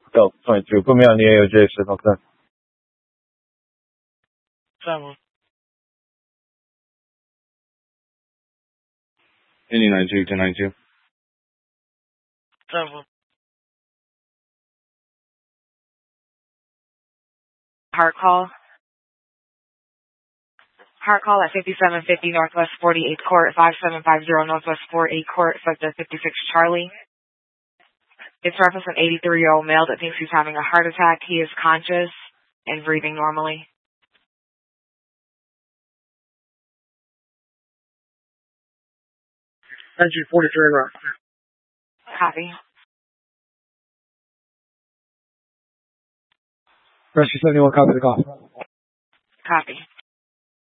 Go 22. Put me on the AOJ signal 10. 7. Indy 92, 1092. 7. Heart call at 5750 Northwest 48th Court, 5750 Northwest 48th Court, sector 56 Charlie. It's reference an 83-year-old male that thinks he's having a heart attack. He is conscious and breathing normally. 43 Rock. Copy. Rescue 71, copy the call. Copy.